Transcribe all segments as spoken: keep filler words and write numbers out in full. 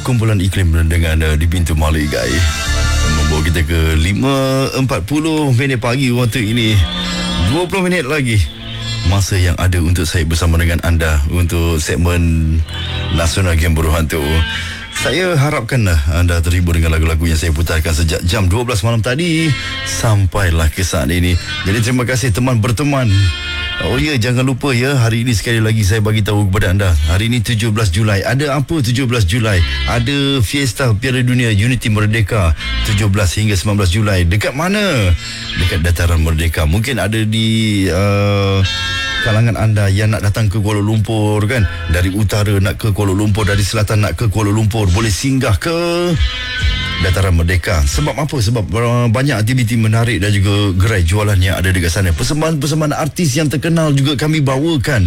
kumpulan iklim dengan uh, di pintu Maligai membawa kita ke lima empat puluh minit pagi waktu ini. Dua puluh minit lagi masa yang ada untuk saya bersama dengan anda untuk segmen Nasional Game Buruhan tu. Saya harapkanlah anda terhibur dengan lagu-lagu yang saya putarkan sejak jam dua belas malam tadi sampailah ke saat ini. Jadi terima kasih teman berteman. Oh ya, jangan lupa ya, hari ini sekali lagi saya bagi tahu kepada anda. Hari ini tujuh belas Julai. Ada apa tujuh belas Julai? Ada Fiesta Piala Dunia Unity Merdeka tujuh belas hingga sembilan belas Julai. Dekat mana? Dekat Dataran Merdeka. Mungkin ada di uh, kalangan anda yang nak datang ke Kuala Lumpur kan, dari utara nak ke Kuala Lumpur, dari selatan nak ke Kuala Lumpur, boleh singgah ke Dataran Merdeka. Sebab apa? Sebab uh, banyak aktiviti menarik dan juga gerai jualan yang ada dekat sana. Persembahan-persembahan artis yang terkenal juga kami bawakan.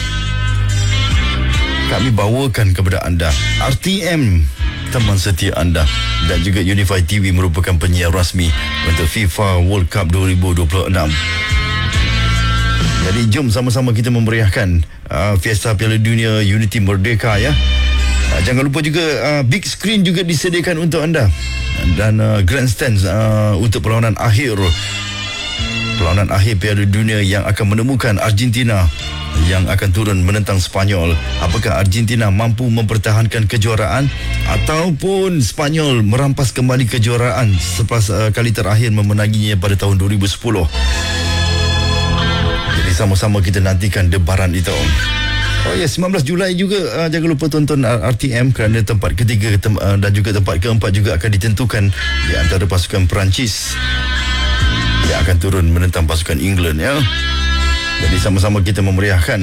Kami bawakan kepada anda. R T M, teman setia anda, dan juga Unify T V merupakan penyiar rasmi untuk FIFA World Cup dua ribu dua puluh enam. Jadi jom sama-sama kita memeriahkan uh, Fiesta Piala Dunia Unity Merdeka ya. Uh, jangan lupa juga uh, big screen juga disediakan untuk anda, dan uh, grandstand uh, untuk perlawanan akhir perlawanan akhir Piala Dunia yang akan menemukan Argentina yang akan turun menentang Spanyol. Apakah Argentina mampu mempertahankan kejuaraan ataupun Spanyol merampas kembali kejuaraan selepas uh, kali terakhir memenanginya pada tahun dua ribu sepuluh. Jadi sama-sama kita nantikan debaran itu. Oh ya, sembilan belas Julai juga uh, jangan lupa tonton R T M kerana tempat ketiga tem- uh, dan juga tempat keempat juga akan ditentukan di antara pasukan Perancis yang akan turun menentang pasukan England ya. Jadi sama-sama kita memeriahkan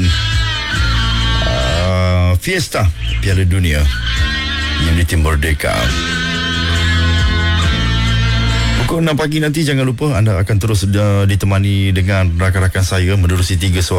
uh, Fiesta Piala Dunia Unity Merdeka. Pukul enam pagi nanti jangan lupa anda akan terus uh, ditemani dengan rakan-rakan saya menerusi tiga suara